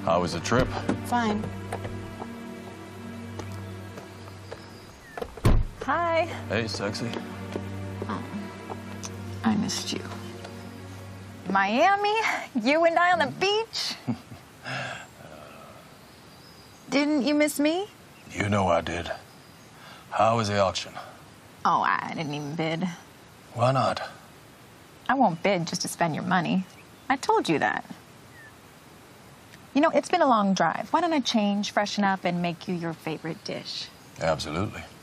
How was the trip? Fine. Hi. Hey, sexy. I missed you. Miami? You and I on the beach? Didn't you miss me? You know I did. How was the auction? Oh, I didn't even bid. Why not? I won't bid just to spend your money. I told you that. You know, it's been a long drive. Why don't I change, freshen up, and make you your favorite dish? Absolutely.